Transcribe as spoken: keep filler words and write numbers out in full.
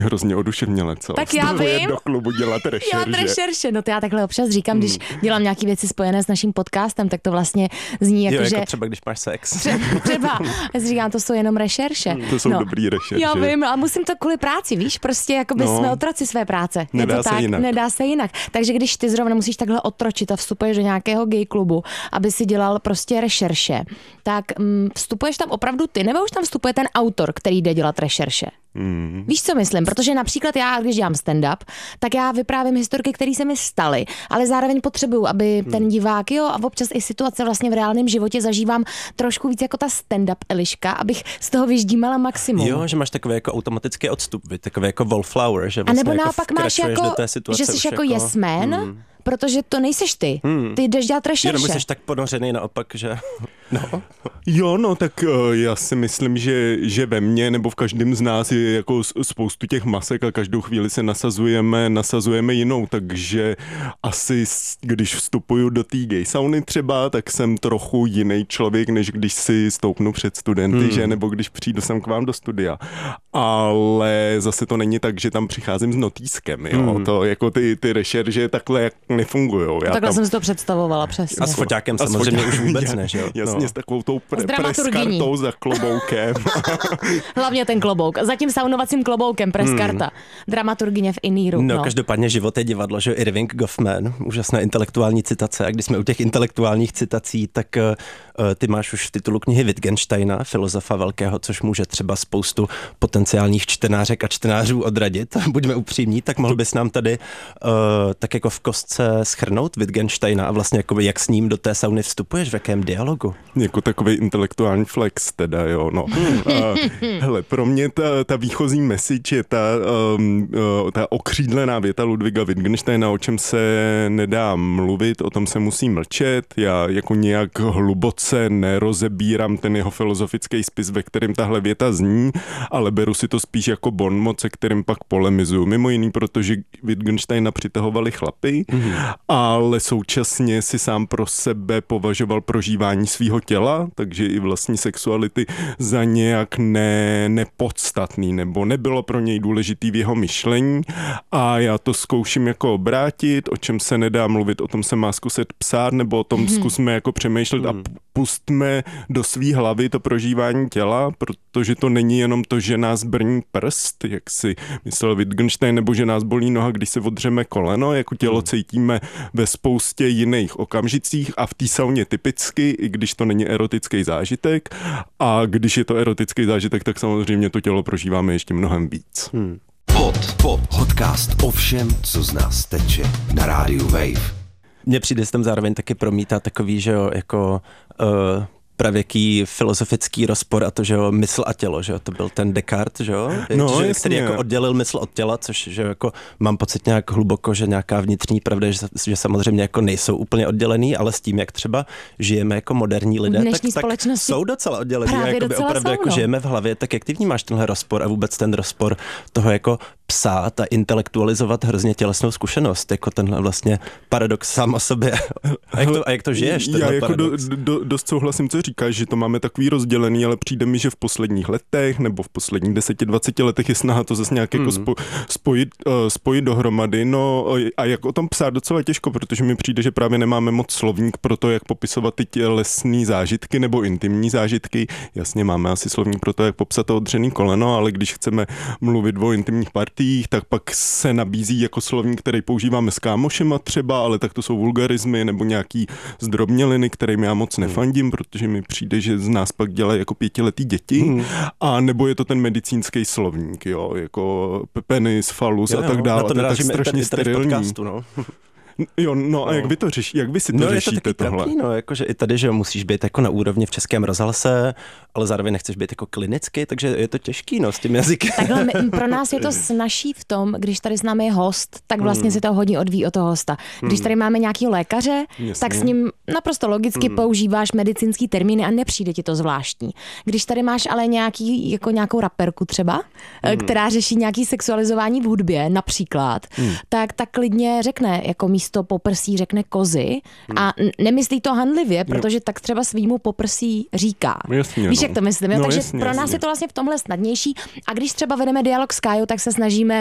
hrozně oduševněle, co? Tak já vím. Do klubu dělat rešerše. Dělat rešerše, no to já takhle občas říkám, když dělám nějaké věci spojené s naším podcastem, tak to vlastně zní jako, jo, že... jako třeba když máš sex. Třeba, já si říkám, to jsou jenom rešerše. To jsou no, dobrý rešerše. Já vím, ale musím to kvůli práci, víš, prostě jako by no, jsme otroci své práce. Nedá Je to se tak, jinak. Nedá se jinak. Takže když ty zrovna musíš takhle otročit a vstupuješ do nějakého gay klubu, aby si dělal prostě rešerše, tak mm, vstupuješ tam opravdu ty, nebo už tam vstupuje ten autor, který jde dělat rešerše? Mm. Víš, co myslím? Protože například já, když dělám stand-up, tak já vyprávím historky, které se mi staly, ale zároveň potřebuju, aby ten divák, jo, a občas i situace vlastně v reálném životě zažívám trošku víc jako ta stand-up Eliška, abych z toho vyždímala maximum. Jo, že máš takový jako automatický odstup, takový jako wallflower, že vlastně a nebo jako naopak máš jako, do té situace, že jsi jako, jako yes man, hmm. protože to nejseš ty. Hmm. Ty jdeš dělat rešerše. Jenom jsi tak ponořený naopak, že... No. Jo, no tak uh, já si myslím, že, že ve mně nebo v každém z nás je jako spoustu těch masek a každou chvíli se nasazujeme, nasazujeme jinou, takže asi když vstupuju do té gay sauny třeba, tak jsem trochu jiný člověk, než když si stoupnu před studenty, hmm. že, nebo když přijdu sem k vám do studia. Ale zase to není tak, že tam přicházím s notýskem, jo, hmm. to jako ty, ty rešerže takhle jak nefungujou. Já takhle tam... jsem si to představovala, přesně. A s foťákem a samozřejmě už vůbec ne, že jo? Jasně, no. S takovou tou pre- preskartou za kloboukem. Hlavně ten klobouk. Za tím saunovacím kloboukem preskarta. Hmm. Dramaturgyně v Iníru. No, no, každopádně život je divadlo, že Irving Goffman, úžasná intelektuální citace. A když jsme u těch intelektuálních citací, tak uh, ty máš už v titulu knihy Wittgensteina, filozofa velkého, což může třeba spoustu potenciálních čtenářek a čtenářů odradit. Buďme upřímní, tak mohl bys nám tady uh, tak jako v kostce shrnout Wittgensteina a vlastně jako jak s ním do té sauny vstupuješ, v jakém dialogu? Jako takový intelektuální flex teda, jo, no. A, hele, pro mě ta, ta výchozí message je ta, um, uh, ta okřídlená věta Ludwiga Wittgensteina, o čem se nedá mluvit, o tom se musí mlčet. Já jako nějak hluboce nerozebírám ten jeho filozofický spis, ve kterém tahle věta zní, ale beru si to spíš jako bonmot, se kterým pak polemizuju. Mimo jiný, protože Wittgensteina přitahovali chlapy, mm-hmm. ale současně si sám pro sebe považoval prožívání svýho těla, takže i vlastní sexuality za nějak ne, nepodstatný, nebo nebylo pro něj důležitý v jeho myšlení a já to zkouším jako obrátit, o čem se nedá mluvit, o tom se má zkusit psát, nebo o tom hmm. zkusme jako přemýšlet a pustme do svý hlavy to prožívání těla, protože to není jenom to, že nás brní prst, jak si myslel Wittgenstein, nebo že nás bolí noha, když se odřeme koleno, jako tělo cítíme ve spoustě jiných okamžicích a v té sauně typicky, i když to není erotický zážitek, a když je to erotický zážitek, tak samozřejmě to tělo prožíváme ještě mnohem víc. Hmm. Pod, pod, podcast o všem, co z nás teče na rádiu Wave. Mně přijde se tam zároveň taky promítá takový, že jo, jako uh, pravěký filozofický rozpor a to, že jo, mysl a tělo, že jo, to byl ten Descartes, že jo, no, že, který jako oddělil mysl od těla, což, že jako mám pocit nějak hluboko, že nějaká vnitřní pravda, že, že samozřejmě jako nejsou úplně oddělený, ale s tím, jak třeba žijeme jako moderní lidé, tak, tak jsou docela oddělení a jako opravdu jako žijeme v hlavě, tak jak ty vnímáš tenhle rozpor a vůbec ten rozpor toho jako psát a intelektualizovat hrozně tělesnou zkušenost, jako tenhle vlastně paradox sám o sobě. A jak to, a jak to žiješ? Já jako do, do, dost souhlasím, co říkáš, že to máme takový rozdělený, ale přijde mi, že v posledních letech nebo v posledních deseti, dvaceti letech je snaha to zase nějak hmm. jako spo, spojit, uh, spojit dohromady. No a jak o tom psát docela těžko, protože mi přijde, že právě nemáme moc slovník pro to, jak popisovat ty tělesné zážitky nebo intimní zážitky. Jasně, máme asi slovník pro to, jak popsat to odřený koleno, ale když chceme mluvit o intimních partiích, tak pak se nabízí jako slovník, který používáme s kámošema třeba, ale tak to jsou vulgarizmy nebo nějaký zdrobněliny, kterým já moc nefandím, protože mi přijde, že z nás pak dělají jako pětiletý děti, hmm. a nebo je to ten medicínský slovník, jo, jako penis, falus jo, a tak dále. Na to a to je tak strašně sterilní. Podcastu, no. Jo, no a jak vy to řešíte, jak vy si to no, řešíte je to tohle? Trapný, no, jakože i tady, že musíš být jako na úrovni v Českém rozhlase, ale zároveň nechceš být jako klinicky, takže je to těžký, no, s tím jazykem. Takhle my, pro nás je to snažší v tom, když tady s námi je host, tak vlastně hmm. si to hodně odvíjí od toho hosta. Když tady máme nějakýho lékaře, Jasně. tak s ním naprosto logicky hmm. používáš medicínský termíny a nepřijde ti to zvláštní. Když tady máš ale nějaký, jako nějakou raperku třeba, hmm. která řeší nějaký sexualizování v hudbě, například, hmm. tak tak klidně řekne, jako místo místo poprsí řekne kozy a nemyslí to hanlivě, protože tak třeba svýmu poprsí říká. Jasně, Víš, no. jak to myslím? Jo? No, Takže jasně, pro nás jasně. je to vlastně v tomhle snadnější. A když třeba vedeme dialog s Kájou, tak se snažíme